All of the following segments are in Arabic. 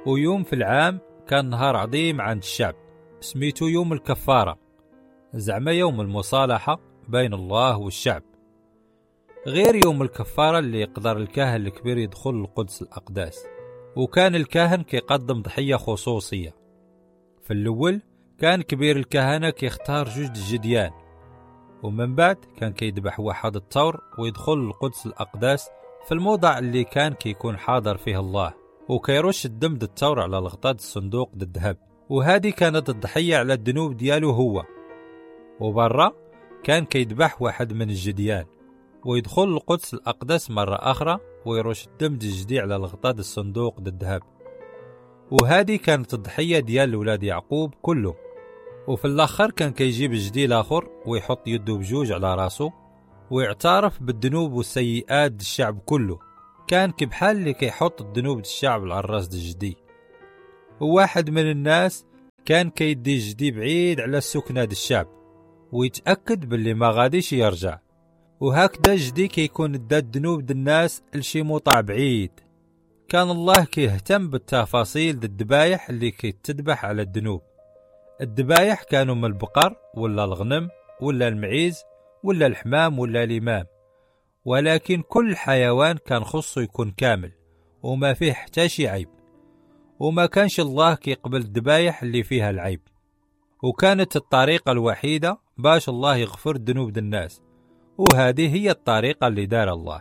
ويوم في العام كان نهار عظيم عند الشعب سميتو يوم الكفارة، زعما يوم المصالحة بين الله والشعب. غير يوم الكفارة اللي يقدر الكاهن الكبير يدخل القدس الأقداس، وكان الكاهن كيقدم ضحية خصوصية. في الأول كان كبير الكهنة كيختار 2 جديان، ومن بعد كان كيذبح واحد الثور ويدخل القدس الأقداس في الموضع اللي كان كيكون حاضر فيه الله، وكيرش الدم د الثور على الغطاء الصندوق د الذهب. وهذه كانت الضحية على الذنوب ديالو هو. وبرا كان كيذبح واحد من الجديان ويدخل القدس الأقدس مرة أخرى ويرش الدم د الجدي على الغطاء د الصندوق د الذهب. وهذه كانت الضحية ديال ولاد يعقوب كله. وفي الآخر كان كيجيب الجدي الآخر ويحط يده بجوج على راسه ويعترف بالذنوب والسيئات د الشعب كله. كان كبحال اللي كيحط الذنوب د الشعب على الراس د الجدي. وواحد من الناس كان كيدي الجدي بعيد على السكنة د الشعب ويتأكد باللي ما غاديش يرجع. وهكذا الجدي كيكون دا الذنوب د الناس لشي موطع بعيد. كان الله كيهتم بالتفاصيل د الذبايح اللي كيتذبح على الذنوب. الذبايح كانوا من البقر ولا الغنم ولا المعيز ولا الحمام ولا الإمام، ولكن كل حيوان كان خصو يكون كامل وما فيه حتى شي عيب. وما كانش الله كيقبل الذبايح اللي فيها العيب. وكانت الطريقة الوحيدة باش الله يغفر الذنوب د الناس، وهذه هي الطريقة اللي دار الله.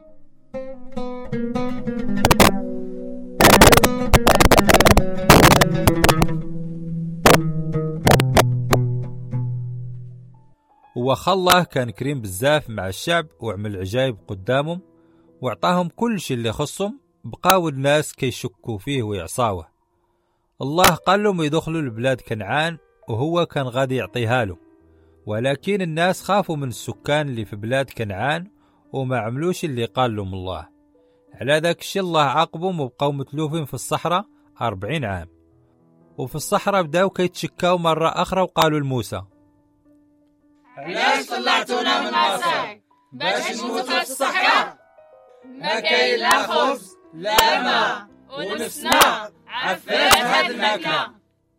وخا الله كان كريم بزاف مع الشعب وعمل عجائب قدامهم وعطاهم كل شيء اللي خصهم. بقاو الناس كيشكوا فيه ويعصاوه. الله قال لهم يدخلوا لبلاد كنعان وهو كان غادي يعطيها له، ولكن الناس خافوا من السكان اللي في بلاد كنعان وما عملوش اللي قال لهم الله. على ذاك الشيء الله عاقبهم وبقاو متلوفين في الصحراء 40 عام. وفي الصحراء بداو كيتشكاو مرة أخرى وقالوا لموسى: علاش طلعتونا من مصر باش نموتوا في الصحراء؟ ما كاين لا خبز لا ماء ونفسنا عفات هاد الماكلة.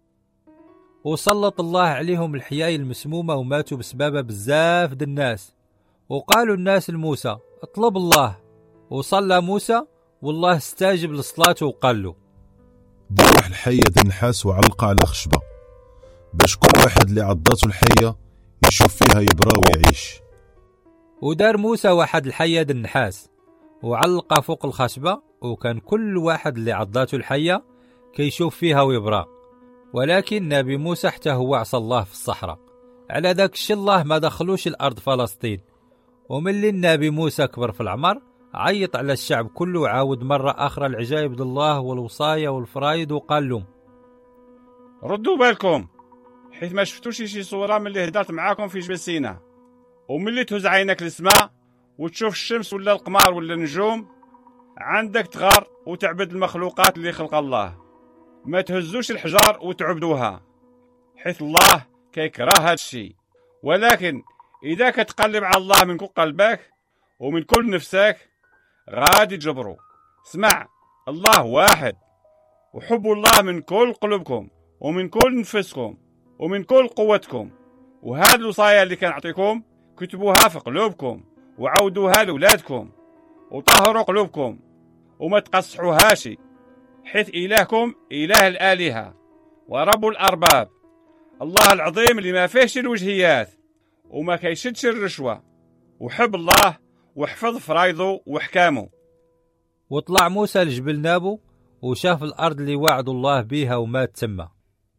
وسلط الله عليهم الحياة المسمومة وماتوا بسببها بزاف د الناس. وقالوا الناس لموسى: اطلب الله. وصلى موسى والله استاجب لصلاته وقال له: ذبح الحية د النحاس وعلقها على خشبة باش كل واحد اللي عضاته الحية يشوف فيها يبرى ويعيش. ودار موسى واحد الحية د النحاس وعلقها فوق الخشبة، وكان كل واحد اللي عضاته الحية كيشوف فيها ويبرى. ولكن نبي موسى حتى هو عصى الله في الصحراء. على ذاك الشيء الله ما دخلوش الأرض فلسطين. وملي النبي موسى كبر في العمر عيط على الشعب كله وعاود مرة أخرى العجائب د الله والوصايا والفرايد وقال لهم: ردوا بالكم حيث ما شفتوش شي صورة من اللي هدرت معاكم في جبل سيناء. وملي تهز عينك للسماء وتشوف الشمس ولا القمر ولا النجوم عندك تغار وتعبد المخلوقات اللي خلق الله. ما تهزوش الحجار وتعبدوها حيث الله كيكره هذا الشيء. ولكن إذا كتقلب على الله من كل قلبك ومن كل نفسك غادي تجبروا. اسمع، الله واحد، وحبوا الله من كل قلوبكم ومن كل نفسكم ومن كل قوتكم. وهذه الوصايا اللي كنعطيكم كتبوها في قلوبكم وعودوها لولادكم وطهروا قلوبكم وما تقصحوهاش، حيث إلهكم إله الآلهة ورب الأرباب، الله العظيم اللي ما فيهش الوجهيات وما كيشدش الرشوة. وحب الله واحفظ فرايضه وحكامه. وطلع موسى لجبل نابو وشاف الأرض اللي وعد الله بيها ومات تما.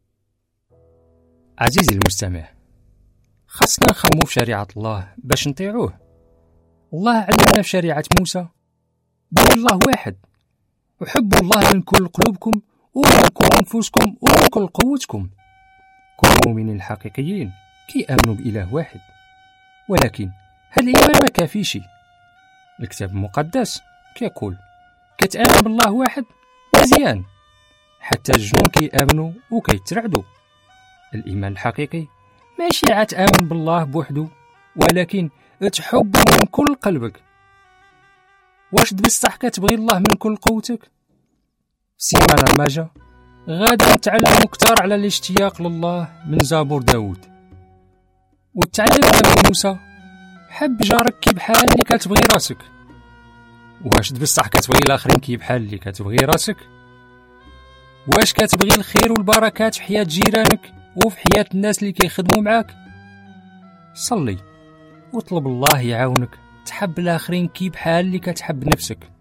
عزيزي المستمع، خاصنا نخمو في شريعة الله باش نطيعوه. الله علمنا في شريعة موسى بأن الله واحد، وحبوا الله من كل قلوبكم ومن كل أنفسكم ومن كل قوتكم. كل المؤمنين الحقيقيين كيآمنوا بإله واحد، ولكن هل الإيمان ما كافيش؟ الكتاب المقدس كيقول كتآمن بالله واحد مزيان، حتى الجنون كيآمنوا وكيترعدوا. الإيمان الحقيقي ماشي عاد تآمن بالله بوحده، ولكن تحبه من كل قلبك. واش بصح كتبغي الله من كل قوتك؟ السيمانة الماجة غادي نتعلم كتار على الاشتياق لله من زبور داود. وتعلمنا من موسى حب جارك كي بحال اللي كتبغي راسك. واش بصح كتبغي الاخرين كي بحال اللي كتبغي راسك؟ واش كتبغي الخير والبركات في حياة جيرانك وفي حياة الناس اللي كيخدموا معاك؟ صلي وطلب الله يعاونك تحب الاخرين كي بحال اللي كتحب نفسك.